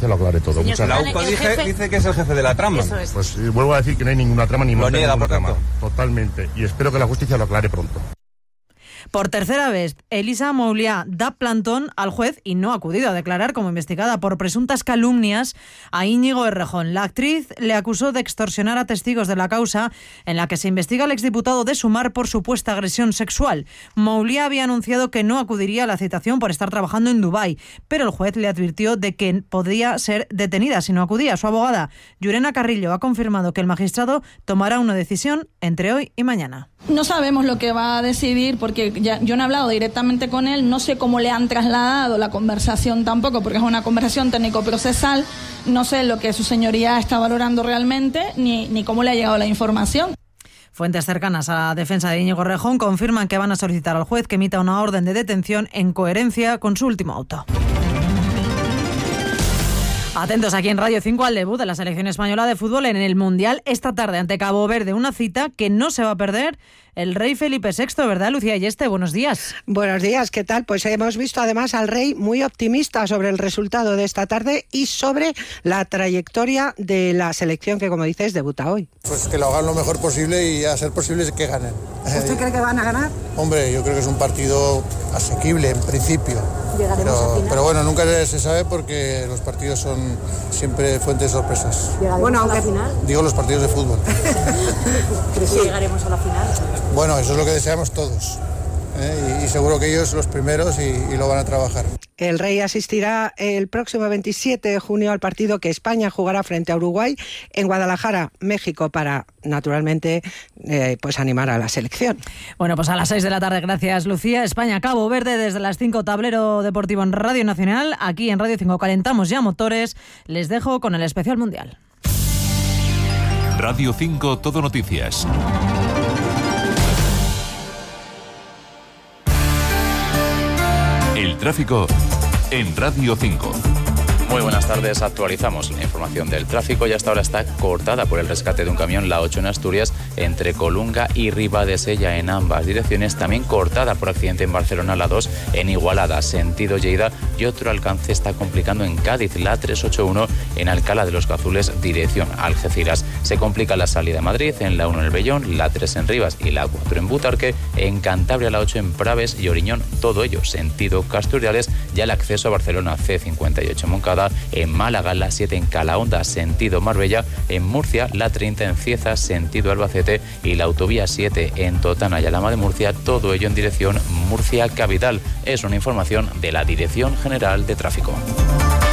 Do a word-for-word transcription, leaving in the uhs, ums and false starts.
justicia lo aclare todo. Señor, la UPA dice, jefe... dice que es el jefe de la trama. Es. Pues eh, vuelvo a decir que no hay ninguna trama ni lo niega, ninguna por trama. tanto. Totalmente. Y espero que la justicia lo aclare pronto. Por tercera vez, Elisa Mouliá da plantón al juez y no ha acudido a declarar como investigada por presuntas calumnias a Íñigo Errejón. La actriz le acusó de extorsionar a testigos de la causa en la que se investiga al exdiputado de Sumar por supuesta agresión sexual. Mouliá había anunciado que no acudiría a la citación por estar trabajando en Dubái, pero el juez le advirtió de que podría ser detenida si no acudía. Su abogada, Llurena Carrillo, ha confirmado que el magistrado tomará una decisión entre hoy y mañana. No sabemos lo que va a decidir porque ya, yo no he hablado directamente con él, no sé cómo le han trasladado la conversación tampoco, porque es una conversación técnico-procesal, no sé lo que su señoría está valorando realmente, ni, ni cómo le ha llegado la información. Fuentes cercanas a la defensa de Íñigo Errejón confirman que van a solicitar al juez que emita una orden de detención en coherencia con su último auto. Atentos aquí en Radio cinco al debut de la selección española de fútbol en el Mundial esta tarde ante Cabo Verde, una cita que no se va a perder el rey Felipe sexto, ¿verdad, Lucía Yeste? Buenos días. Buenos días, ¿qué tal? Pues hemos visto además al rey muy optimista sobre el resultado de esta tarde y sobre la trayectoria de la selección que, como dices, debuta hoy. Pues que lo hagan lo mejor posible y a ser posible que ganen. ¿Usted cree que van a ganar? Hombre, yo creo que es un partido asequible en principio. Llegaremos pero, al final. Pero bueno, nunca se sabe porque los partidos son siempre fuente de sorpresas. ¿Llegaremos bueno, aunque... a la final? Digo los partidos de fútbol. ¿Crees que llegaremos a la final? Bueno, eso es lo que deseamos todos. ¿eh? Y, y seguro que ellos los primeros y, y lo van a trabajar. El rey asistirá el próximo veintisiete de junio al partido que España jugará frente a Uruguay en Guadalajara, México, para, naturalmente, eh, pues animar a la selección. Bueno, pues a las seis de la tarde, gracias, Lucía. España, Cabo Verde, desde las cinco, Tablero Deportivo en Radio Nacional. Aquí en Radio cinco calentamos ya motores. Les dejo con el especial mundial. Radio cinco, Todo Noticias. El tráfico en Radio cinco. Muy buenas tardes, actualizamos la información del tráfico y hasta ahora está cortada por el rescate de un camión, la ocho en Asturias, entre Colunga y Ribadesella en ambas direcciones, también cortada por accidente en Barcelona, la dos en Igualada, sentido Lleida, y otro alcance está complicando en Cádiz, la trescientos ochenta y uno en Alcalá de los Gazules, dirección Algeciras. Se complica la salida a Madrid, en la uno en El Vellón, la tres en Rivas y la cuatro en Butarque, en Cantabria la ocho en Praves y Oriñón, todo ello sentido Casturiales, ya el acceso a Barcelona C cincuenta y ocho en Moncada, en Málaga la siete en Calahonda, sentido Marbella, en Murcia la treinta en Cieza, sentido Albacete, y la autovía siete en Totana y Alhama de Murcia, todo ello en dirección Murcia Capital. Es una información de la Dirección General de Tráfico.